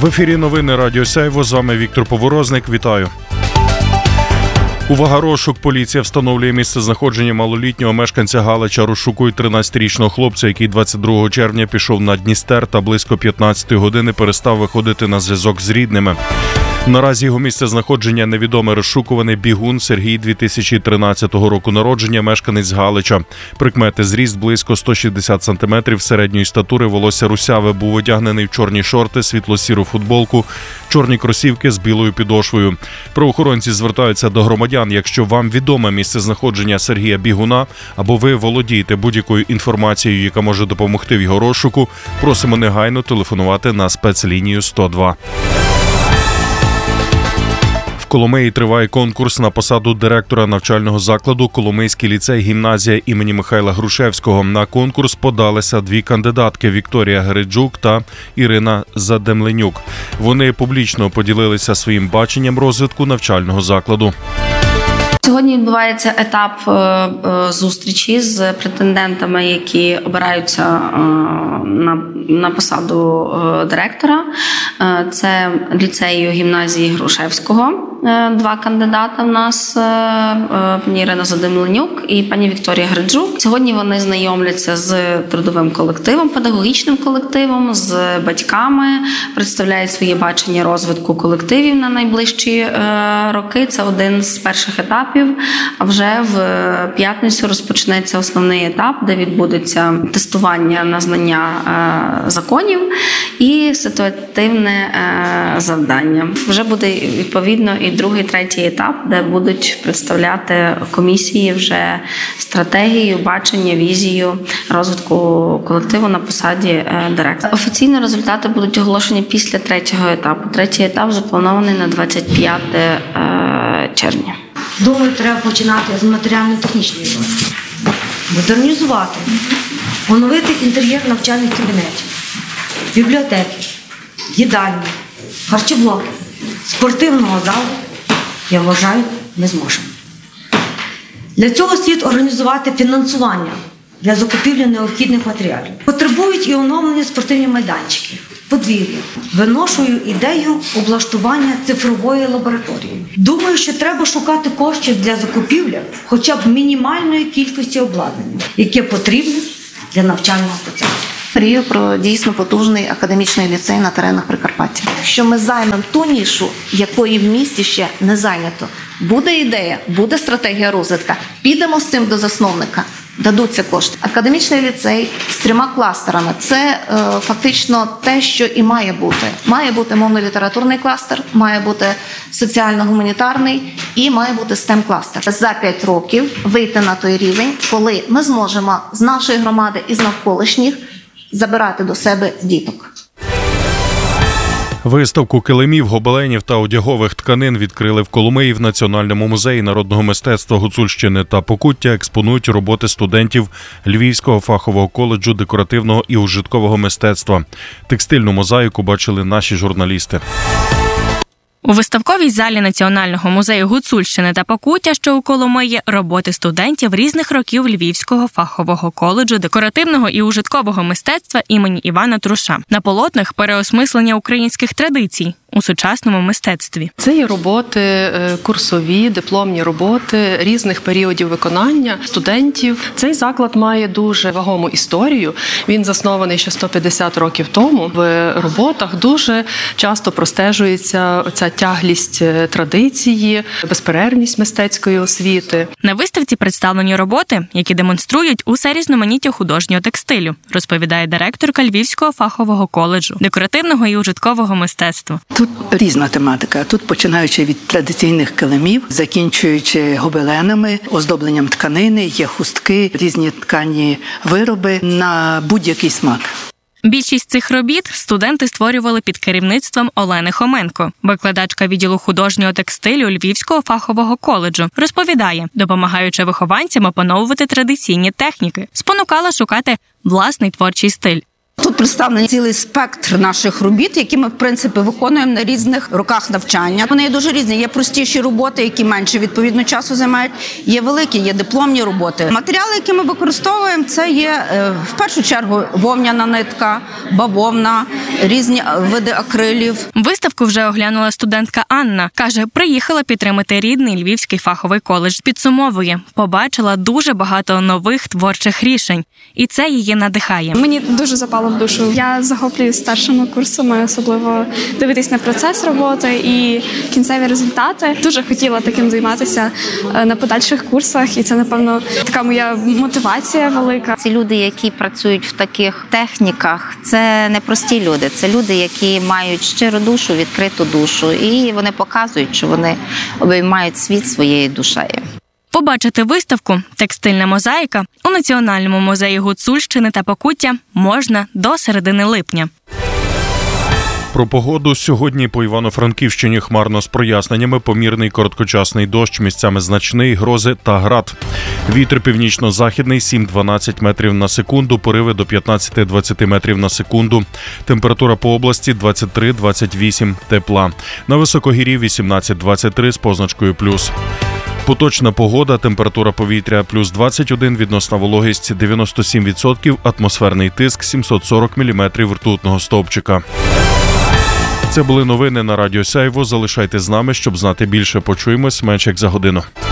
В ефірі новини Радіо Сяйво. З вами Віктор Поворозник. Вітаю. Увага, розшук. Поліція встановлює місце знаходження малолітнього мешканця Галича. Розшукують 13-річного хлопця, який 22 червня пішов на Дністер та близько 15 години перестав виходити на зв'язок з рідними. Наразі його місце знаходження невідоме. Розшукуваний бігун Сергій, 2013 року народження, мешканець Галича. Прикмети: зріст близько 160 см, середньої статури, волосся русяве, був одягнений в чорні шорти, світло-сіру футболку, чорні кросівки з білою підошвою. Правоохоронці звертаються до громадян: якщо вам відоме місце знаходження Сергія Бігуна або ви володієте будь-якою інформацією, яка може допомогти в його розшуку, просимо негайно телефонувати на спецлінію 102. В Коломиї триває конкурс на посаду директора навчального закладу Коломийський ліцей-гімназія імені Михайла Грушевського. На конкурс подалися дві кандидатки – Вікторія Гереджук та Ірина Задемленюк. Вони публічно поділилися своїм баченням розвитку навчального закладу. Сьогодні відбувається етап зустрічі з претендентами, які обираються на посаду директора. Це ліцею гімназії Грушевського. Два кандидата в нас, пані Ірина Задемленюк і пані Вікторія Греджук. Сьогодні вони знайомляться з трудовим колективом, педагогічним колективом, з батьками, представляють своє бачення розвитку колективів на найближчі роки. Це один з перших етапів. А вже в п'ятницю розпочнеться основний етап, де відбудеться тестування на знання законів і ситуативне завдання. Вже буде відповідно і другий, третій етап, де будуть представляти комісії вже стратегію, бачення, візію розвитку колективу на посаді директора. Офіційно результати будуть оголошені після третього етапу. Третій етап запланований на 25 червня. Думаю, треба починати з матеріально-технічної роботи. Модернізувати, оновити інтер'єр навчальних кабінетів, бібліотеки, їдальні, харчоблоки, спортивного залу, я вважаю, ми зможемо. Для цього слід організувати фінансування для закупівлі необхідних матеріалів. Потребують і оновлені спортивні майданчики, подвір'я. Виношую ідею облаштування цифрової лабораторії. Думаю, що треба шукати коштів для закупівлі хоча б мінімальної кількості обладнання, яке потрібне для навчального процесу. Мрію про дійсно потужний академічний ліцей на теренах Прикарпаття. Що ми займемо ту нішу, якої в місті ще не зайнято. Буде ідея, буде стратегія розвитку. Підемо з цим до засновника. Дадуться кошти. Академічний ліцей з 3 кластерами – це фактично те, що і має бути. Має бути мовно-літературний кластер, має бути соціально-гуманітарний і має бути STEM-кластер. За 5 років вийти на той рівень, коли ми зможемо з нашої громади і з навколишніх забирати до себе діток. Виставку килимів, гобеленів та одягових тканин відкрили в Коломиї в Національному музеї народного мистецтва Гуцульщини та Покуття. Експонують роботи студентів Львівського фахового коледжу декоративного і ужиткового мистецтва. Текстильну мозаїку бачили наші журналісти. У виставковій залі Національного музею Гуцульщини та Покуття, що у Коломиї, роботи студентів різних років Львівського фахового коледжу декоративного і ужиткового мистецтва імені Івана Труша. На полотнах переосмислення українських традицій у сучасному мистецтві. Це є роботи курсові, дипломні роботи різних періодів виконання студентів. Цей заклад має дуже вагому історію. Він заснований ще 150 років тому. В роботах дуже часто простежується ця тяглість традиції, безперервність мистецької освіти. На виставці представлені роботи, які демонструють усе різноманіття художнього текстилю, розповідає директорка Львівського фахового коледжу декоративного і ужиткового мистецтва. Тут різна тематика. Тут починаючи від традиційних килимів, закінчуючи гобеленами, оздобленням тканини, є хустки, різні ткані вироби на будь-який смак. Більшість цих робіт студенти створювали під керівництвом Олени Хоменко, викладачка відділу художнього текстилю Львівського фахового коледжу. Розповідає, допомагаючи вихованцям опановувати традиційні техніки, спонукала шукати власний творчий стиль. Тут представлений цілий спектр наших робіт, які ми, в принципі, виконуємо на різних роках навчання. Вони є дуже різні. Є простіші роботи, які менше, відповідно, часу займають. Є великі, є дипломні роботи. Матеріали, які ми використовуємо, це є, в першу чергу, вовняна нитка, бавовна, різні види акрилів. Виставку вже оглянула студентка Анна. Каже, приїхала підтримати рідний Львівський фаховий коледж. Підсумовує, побачила дуже багато нових творчих рішень. І це її надихає. Мені дуже запало в душу. Я захоплююсь старшими курсами, особливо дивитись на процес роботи і кінцеві результати. Дуже хотіла таким займатися на подальших курсах, і це, напевно, така моя мотивація велика. Ці люди, які працюють в таких техніках, це не прості люди. Це люди, які мають щиру душу, відкриту душу, і вони показують, що вони обіймають світ своєю душею. Побачити виставку «Текстильна мозаїка» у Національному музеї Гуцульщини та Покуття можна до середини липня. Про погоду сьогодні по Івано-Франківщині хмарно з проясненнями, помірний короткочасний дощ, місцями значний, грози та град. Вітер північно-західний 7-12 метрів на секунду, пориви до 15-20 метрів на секунду. Температура по області 23-28 тепла. На високогір'ї 18-23 з позначкою плюс. Поточна погода, температура повітря плюс 21, відносна вологість 97%, атмосферний тиск 740 мм ртутного стовпчика. Це були новини на Радіо Сяйво. Залишайтесь з нами, щоб знати більше. Почуємось менше як за годину.